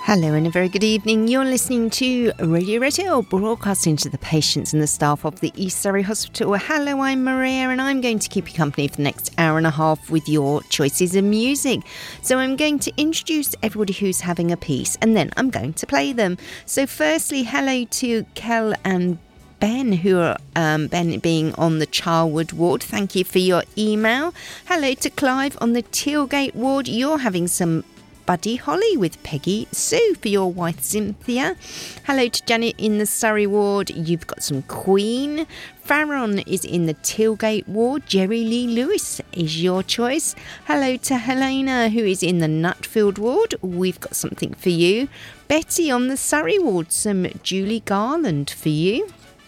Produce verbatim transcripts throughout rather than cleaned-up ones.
Hello and a very good evening. You're listening to Radio Rothill, broadcasting to the patients and the staff of the East Surrey Hospital. Hello, I'm Maria and I'm going to keep you company for the next hour and a half with your choices of music. So I'm going to introduce everybody who's having a piece and then I'm going to play them. So firstly, hello to Kel and Ben, who are um, Ben being on the Charwood ward. Thank you for your email. Hello to Clive on the Tealgate ward. You're having some Buddy Holly with Peggy Sue for your wife Cynthia. Hello to Janet in the Surrey ward. You've got some Queen. Farron is in the Tealgate ward. Jerry Lee Lewis is your choice. Hello to Helena, who is in the Nutfield ward. We've got something for you. Betty on the Surrey ward. Some Julie Garland for you.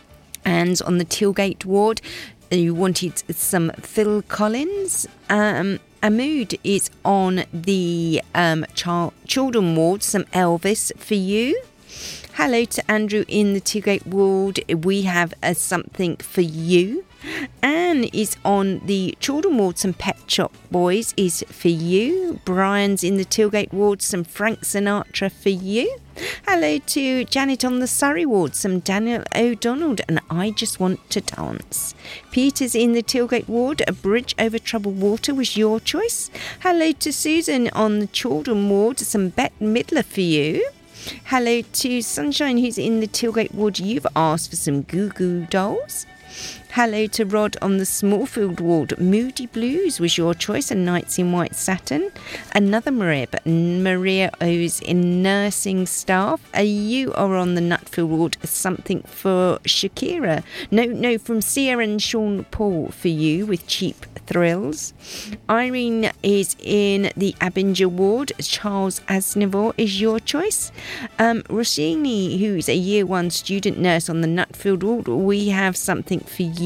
And on the Tealgate ward, you wanted some Phil Collins. Um... Ahmood is on the um, Ch- Children ward, some Elvis for you. Hello to Andrew in the Tealgate ward. We have a something for you. Anne is on the Children ward, some Pet Shop Boys is for you. Brian's in the Tealgate ward, some Frank Sinatra for you. Hello to Janet on the Surrey ward, some Daniel O'Donnell and I Just Want to Dance. Peter's in the Tealgate ward, A Bridge Over Troubled Water was your choice. Hello to Susan on the Children ward, some Bette Midler for you. Hello to Sunshine, who's in the Tealgate ward. You've asked for some Goo Goo Dolls. Hello to Rod on the Smallfield ward. Moody Blues was your choice, and Nights in White Satin. Another Maria, but Maria O's in nursing staff. Uh, you are on the Nutfield ward. Something for Shakira. No, no, from Sierra and Sean Paul for you with Cheap Thrills. Irene is in the Abinger ward. Charles Aznavour is your choice. Um, Rossini, who's a year one student nurse on the Nutfield ward. We have something for you.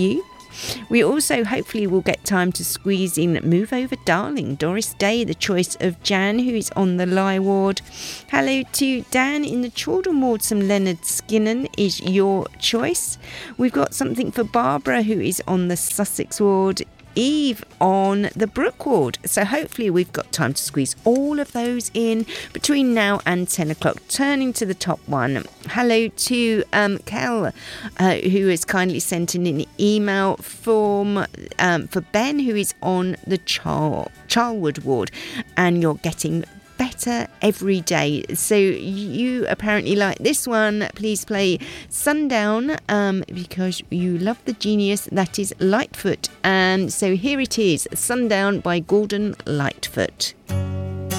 We also hopefully will get time to squeeze in Move Over Darling. Doris Day, the choice of Jan, who is on the Lie ward. Hello to Dan in the Children ward. Some Leonard Skinner is your choice. We've got something for Barbara, who is on the Sussex ward. Eve on the Brook ward. So hopefully we've got time to squeeze all of those in between now and ten o'clock. Turning to the top one. Hello to um, Kel, uh, who has kindly sent in an email from um, for Ben, who is on the Char- Charwood ward. And you're getting better every day. So you apparently like this one. Please play Sundown um, because you love the genius that is Lightfoot. And so here it is, Sundown by Gordon Lightfoot.